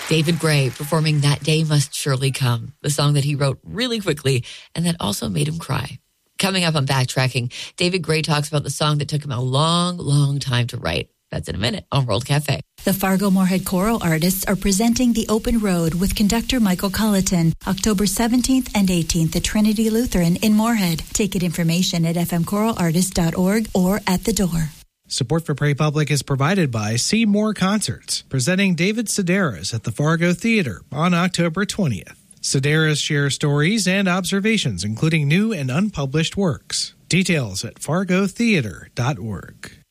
David Gray performing That Day Must Surely Come, the song that he wrote really quickly and that also made him cry. Coming up on Backtracking, David Gray talks about the song that took him a long, long time to write. That's in a minute on World Cafe. The Fargo-Moorhead Choral Artists are presenting The Open Road with conductor Michael Colleton, October 17th and 18th at Trinity Lutheran in Moorhead. Ticket information at fmchoralartist.org or at the door. Support for Prairie Public is provided by See More Concerts, presenting David Sedaris at the Fargo Theater on October 20th. Sedaris shares stories and observations, including new and unpublished works. Details at fargotheater.org.